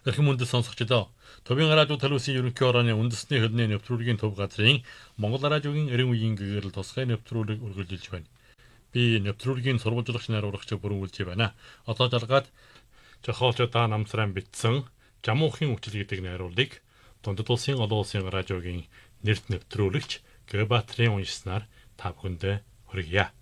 Эрхэм үндэс сонсогчдоо, Төвийн радио телевизийн ерөнхий орооны үндэсний хөлний нэвтрүүлгийн төв газрын Монгол радиогийн 90 үеийн гэгэрэл тусгай нэвтрүүлэг үргэлжилж байна. Би нэвтрүүлгийн сурвалжлагч найруулагч бүрэн үлжиж байна. Одоо жалгаад Жохоолчо та намсран бичсэн Жамуухын үчил гэдэг найруулгыг Дундад улсын олон улсын радиогийн нэрт нэвтрүүлэгч Гэбатрийн уншснаар та бүхэндээ хүргье.